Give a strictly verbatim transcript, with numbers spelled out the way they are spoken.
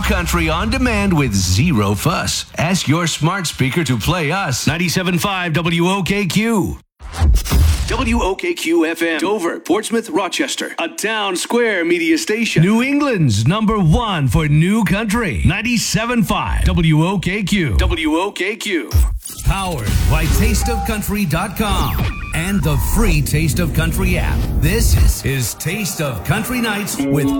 country on demand with zero fuss. Ask your smart speaker to play us. ninety-seven point five W O K Q. W O K Q F M, Dover, Portsmouth, Rochester, a Town Square media station. New England's number one for new country. ninety-seven point five W O K Q. W O K Q. Powered by taste of country dot com and the free Taste of Country app. This is Taste of Country Nights with